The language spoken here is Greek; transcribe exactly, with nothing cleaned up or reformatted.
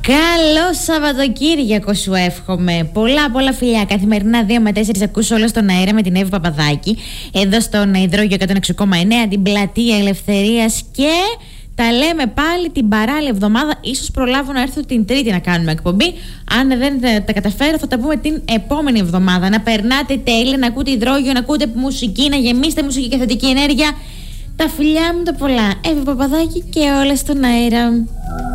Καλό Σαββατοκύριακο σου εύχομαι. Πολλά πολλά φιλιά. Καθημερινά δύο με τέσσερις ακούς όλο στον αέρα με την Εύη Παπαδάκη. Εδώ στον Υδρόγειο εκατόν έξι κόμμα εννέα, την Πλατεία Ελευθερίας. Και τα λέμε πάλι την παράλληλη εβδομάδα. Ίσως προλάβω να έρθω την Τρίτη να κάνουμε εκπομπή. Αν δεν τα καταφέρω, θα τα πούμε την επόμενη εβδομάδα. Να περνάτε τέλεια, να ακούτε Υδρόγειο, να ακούτε μουσική, να γεμίσετε μουσική και θετική ενέργεια. Τα φιλιά μου τα πολλά. Εύη Παπαδάκη και όλα στον αέρα.